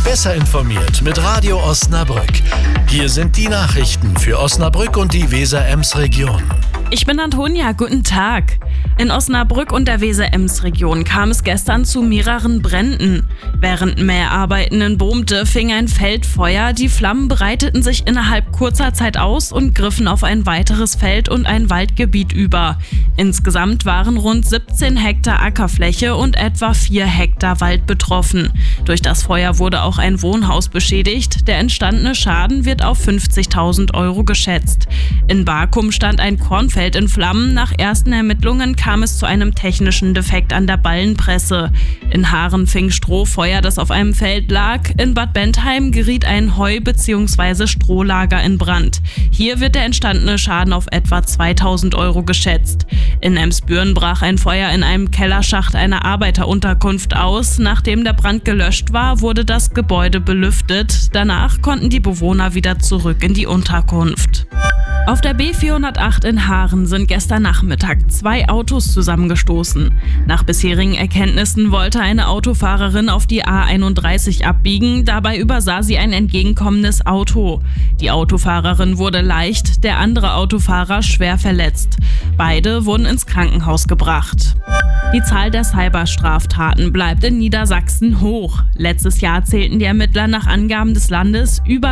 Besser informiert mit Radio Osnabrück. Hier sind die Nachrichten für Osnabrück und die Weser-Ems-Region. Ich bin Antonia, guten Tag. In Osnabrück und der Weser-Ems-Region kam es gestern zu mehreren Bränden. Während Mäharbeiten in Bohmte fing ein Feldfeuer. Die Flammen breiteten sich innerhalb kurzer Zeit aus und griffen auf ein weiteres Feld und ein Waldgebiet über. Insgesamt waren rund 17 Hektar Ackerfläche und etwa 4 Hektar Wald betroffen. Durch das Feuer wurde auch ein Wohnhaus beschädigt. Der entstandene Schaden wird auf 50.000 Euro geschätzt. In Barkum stand ein Kornfeld in Flammen. Nach ersten Ermittlungen kam es zu einem technischen Defekt an der Ballenpresse. In Haaren fing Strohfeuer, das auf einem Feld lag. In Bad Bentheim geriet ein Heu- bzw. Strohlager in Brand. Hier wird der entstandene Schaden auf etwa 2.000 Euro geschätzt. In Emsbüren brach ein Feuer in einem Kellerschacht einer Arbeiterunterkunft aus. Nachdem der Brand gelöscht war, wurde das Gebäude belüftet. Danach konnten die Bewohner wieder zurück in die Unterkunft. Auf der B408 in Haaren sind gestern Nachmittag 2 Autos zusammengestoßen. Nach bisherigen Erkenntnissen wollte eine Autofahrerin auf die A31 abbiegen. Dabei übersah sie ein entgegenkommendes Auto. Die Autofahrerin wurde leicht, der andere Autofahrer schwer verletzt. Beide wurden ins Krankenhaus gebracht. Die Zahl der Cyberstraftaten bleibt in Niedersachsen hoch. Letztes Jahr zählten die Ermittler nach Angaben des Landes über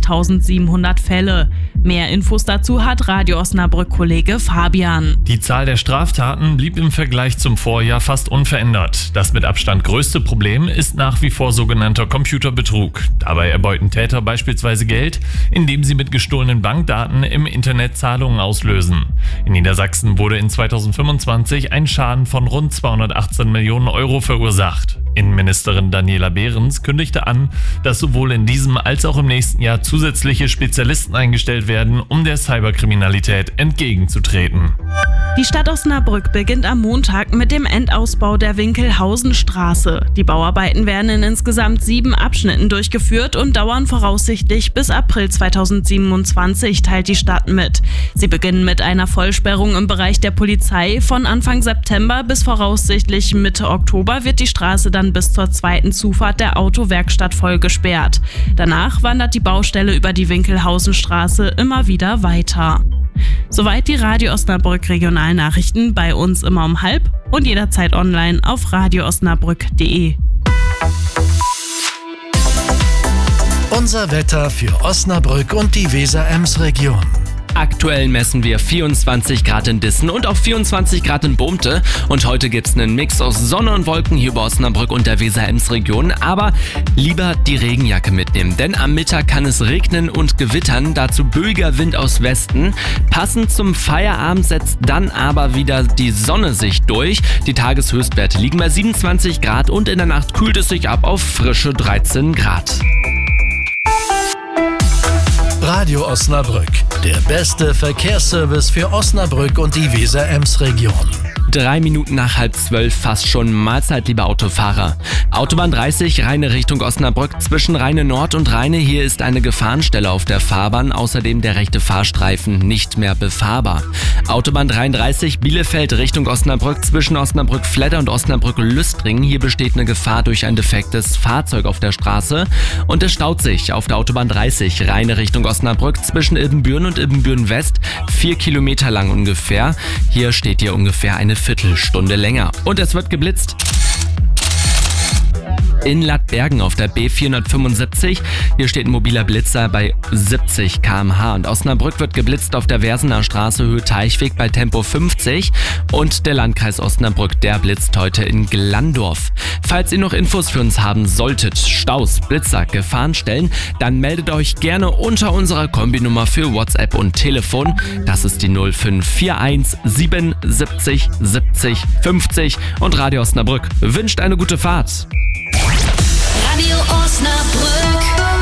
30.700 Fälle. Mehr Infos dazu hat Radio Osnabrück-Kollege Fabian. Die Zahl der Straftaten blieb im Vergleich zum Vorjahr fast unverändert. Das mit Abstand größte Problem ist nach wie vor sogenannter Computerbetrug. Dabei erbeuten Täter beispielsweise Geld, indem sie mit gestohlenen Bankdaten im Internet Zahlungen auslösen. In Niedersachsen wurde in 2025 ein Schaden von rund 218 Millionen Euro verursacht. Innenministerin Daniela Behrens kündigte an, dass sowohl in diesem als auch im nächsten Jahr zusätzliche Spezialisten eingestellt werden, um der Cyberkriminalität entgegenzutreten. Die Stadt Osnabrück beginnt am Montag mit dem Endausbau der Winkelhausenstraße. Die Bauarbeiten werden in insgesamt 7 Abschnitten durchgeführt und dauern voraussichtlich bis April 2027, teilt die Stadt mit. Sie beginnen mit einer Vollsperrung im Bereich der Polizei. Von Anfang September bis voraussichtlich Mitte Oktober wird die Straße dann bis zur 2. Zufahrt der Autowerkstatt voll gesperrt. Danach wandert die Baustelle über die Winkelhausenstraße immer wieder weiter. Soweit die Radio Osnabrück Regionalnachrichten, bei uns immer um 12:30 und jederzeit online auf radioosnabrück.de. Unser Wetter für Osnabrück und die Weser-Ems-Region. Aktuell messen wir 24 Grad in Dissen und auch 24 Grad in Bohmte. Und heute gibt's einen Mix aus Sonne und Wolken hier bei Osnabrück und der Weser-Ems-Region. Aber lieber die Regenjacke mitnehmen, denn am Mittag kann es regnen und gewittern. Dazu böiger Wind aus Westen. Passend zum Feierabend setzt dann aber wieder die Sonne sich durch. Die Tageshöchstwerte liegen bei 27 Grad und in der Nacht kühlt es sich ab auf frische 13 Grad. Radio Osnabrück, der beste Verkehrsservice für Osnabrück und die Weser-Ems-Region. 3 Minuten nach 11:30, fast schon Mahlzeit, liebe Autofahrer. Autobahn 30, Rheine Richtung Osnabrück, zwischen Rheine Nord und Rheine. Hier ist eine Gefahrenstelle auf der Fahrbahn, außerdem der rechte Fahrstreifen nicht mehr befahrbar. Autobahn 33, Bielefeld Richtung Osnabrück, zwischen Osnabrück-Fledder und Osnabrück-Lüstringen. Hier besteht eine Gefahr durch ein defektes Fahrzeug auf der Straße. Und es staut sich auf der Autobahn 30, Rheine Richtung Osnabrück, zwischen Ibbenbüren und Ibbenbüren-West, 4 Kilometer lang ungefähr. Hier steht hier ungefähr eine Viertelstunde länger. Und es wird geblitzt. In Lattbergen auf der B475. Hier steht ein mobiler Blitzer bei 70 km/h. Und Osnabrück wird geblitzt auf der Versener Straße Höhe Teichweg bei Tempo 50. Und der Landkreis Osnabrück, der blitzt heute in Glandorf. Falls ihr noch Infos für uns haben solltet, Staus, Blitzer, Gefahrenstellen, dann meldet euch gerne unter unserer Kombinummer für WhatsApp und Telefon. Das ist die 0541 77 70 50. Und Radio Osnabrück wünscht eine gute Fahrt. Radio Osnabrück.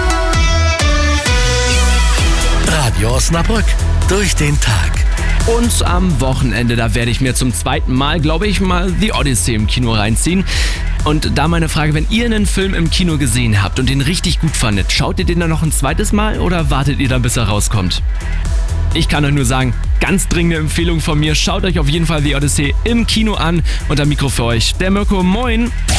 Radio Osnabrück, durch den Tag. Und am Wochenende, da werde ich mir zum 2. Mal, glaube ich, mal The Odyssey im Kino reinziehen. Und da meine Frage, wenn ihr einen Film im Kino gesehen habt und den richtig gut fandet, schaut ihr den dann noch ein 2. Mal oder wartet ihr dann, bis er rauskommt? Ich kann euch nur sagen, ganz dringende Empfehlung von mir, schaut euch auf jeden Fall The Odyssey im Kino an. Und am Mikro für euch, der Mirko, moin!